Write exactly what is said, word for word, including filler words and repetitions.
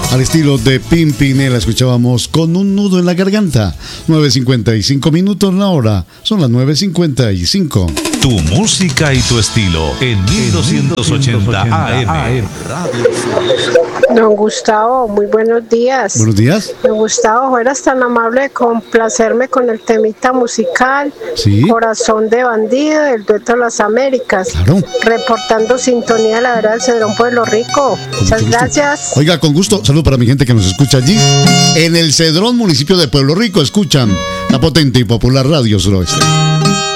Al estilo de Pimpinela escuchábamos Con un nudo en la garganta. nueve cincuenta y cinco minutos la hora. Son las nueve cincuenta y cinco. Tu música y tu estilo en mil doscientos ochenta A M. Don Gustavo, muy buenos días. Buenos días. Don Gustavo, fueras tan amable de complacerme con el temita musical. Sí. Corazón de bandido, del dueto de las Américas. Claro. Reportando sintonía de la verdad del Cedrón Pueblo Rico. Muchas gracias. Oiga, con gusto, saludo para mi gente que nos escucha allí. En el Cedrón, municipio de Pueblo Rico, escuchan la potente y popular Radio Suroeste.